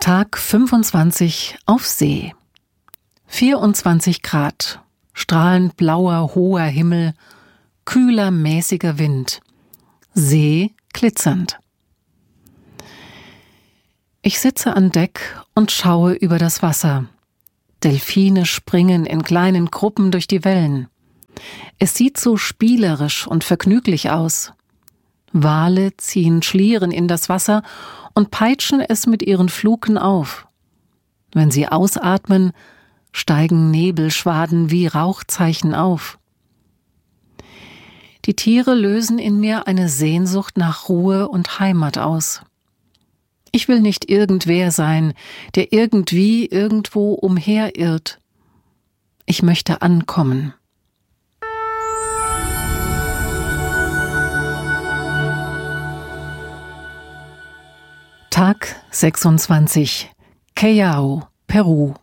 Tag 25 auf See. 24 Grad, strahlend blauer, hoher Himmel, kühler, mäßiger Wind, See glitzernd. Ich sitze an Deck und schaue über das Wasser. Delfine springen in kleinen Gruppen durch die Wellen. Es sieht so spielerisch und vergnüglich aus. Wale ziehen Schlieren in das Wasser und peitschen es mit ihren Fluken auf. Wenn sie ausatmen, steigen Nebelschwaden wie Rauchzeichen auf. Die Tiere lösen in mir eine Sehnsucht nach Ruhe und Heimat aus. Ich will nicht irgendwer sein, der irgendwie irgendwo umherirrt. Ich möchte ankommen. Tag 26, Callao, Peru.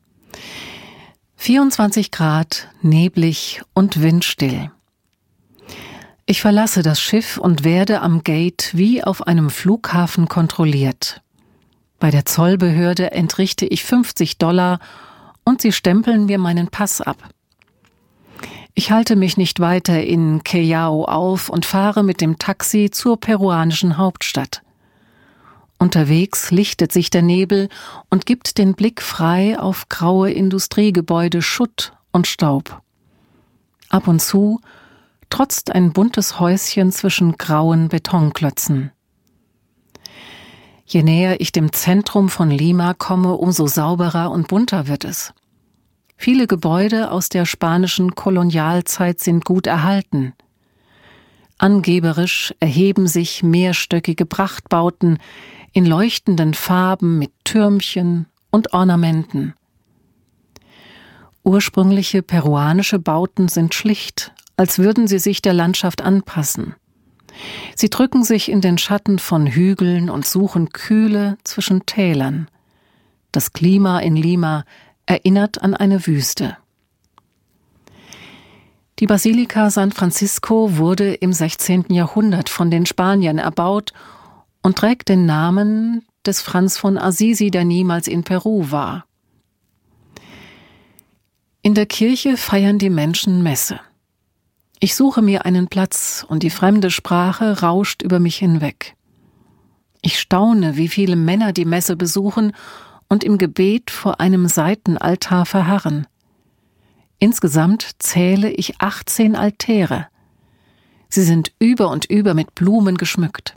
24 Grad, neblig und windstill. Ich verlasse das Schiff und werde am Gate wie auf einem Flughafen kontrolliert. Bei der Zollbehörde entrichte ich $50 und sie stempeln mir meinen Pass ab. Ich halte mich nicht weiter in Callao auf und fahre mit dem Taxi zur peruanischen Hauptstadt. Unterwegs lichtet sich der Nebel und gibt den Blick frei auf graue Industriegebäude, Schutt und Staub. Ab und zu trotzt ein buntes Häuschen zwischen grauen Betonklötzen. Je näher ich dem Zentrum von Lima komme, umso sauberer und bunter wird es. Viele Gebäude aus der spanischen Kolonialzeit sind gut erhalten. Angeberisch erheben sich mehrstöckige Prachtbauten in leuchtenden Farben mit Türmchen und Ornamenten. Ursprüngliche peruanische Bauten sind schlicht, als würden sie sich der Landschaft anpassen. Sie drücken sich in den Schatten von Hügeln und suchen Kühle zwischen Tälern. Das Klima in Lima erinnert an eine Wüste. Die Basilika San Francisco wurde im 16. Jahrhundert von den Spaniern erbaut und trägt den Namen des Franz von Assisi, der niemals in Peru war. In der Kirche feiern die Menschen Messe. Ich suche mir einen Platz und die fremde Sprache rauscht über mich hinweg. Ich staune, wie viele Männer die Messe besuchen und im Gebet vor einem Seitenaltar verharren. Insgesamt zähle ich 18 Altäre. Sie sind über und über mit Blumen geschmückt.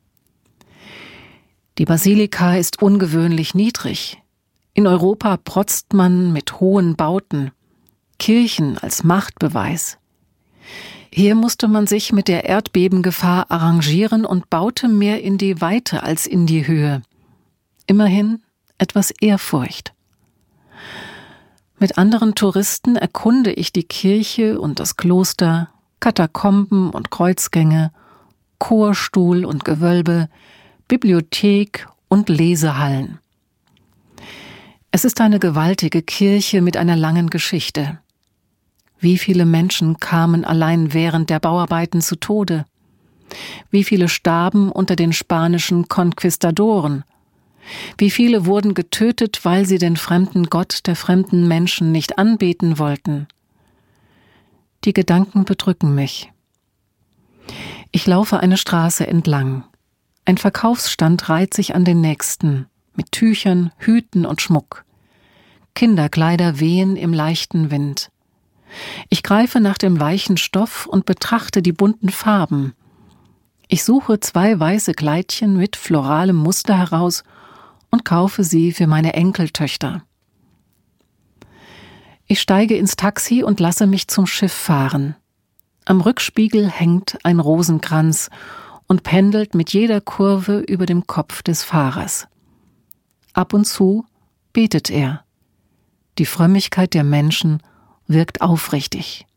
Die Basilika ist ungewöhnlich niedrig. In Europa protzt man mit hohen Bauten, Kirchen als Machtbeweis. Hier musste man sich mit der Erdbebengefahr arrangieren und baute mehr in die Weite als in die Höhe. Immerhin etwas Ehrfurcht. Mit anderen Touristen erkunde ich die Kirche und das Kloster, Katakomben und Kreuzgänge, Chorstuhl und Gewölbe, Bibliothek und Lesehallen. Es ist eine gewaltige Kirche mit einer langen Geschichte. Wie viele Menschen kamen allein während der Bauarbeiten zu Tode? Wie viele starben unter den spanischen Konquistadoren? Wie viele wurden getötet, weil sie den fremden Gott der fremden Menschen nicht anbeten wollten? Die Gedanken bedrücken mich. Ich laufe eine Straße entlang. Ein Verkaufsstand reiht sich an den nächsten, mit Tüchern, Hüten und Schmuck. Kinderkleider wehen im leichten Wind. Ich greife nach dem weichen Stoff und betrachte die bunten Farben. Ich suche 2 weiße Kleidchen mit floralem Muster heraus und kaufe sie für meine Enkeltöchter. Ich steige ins Taxi und lasse mich zum Schiff fahren. Am Rückspiegel hängt ein Rosenkranz und pendelt mit jeder Kurve über dem Kopf des Fahrers. Ab und zu betet er. Die Frömmigkeit der Menschen wirkt aufrichtig.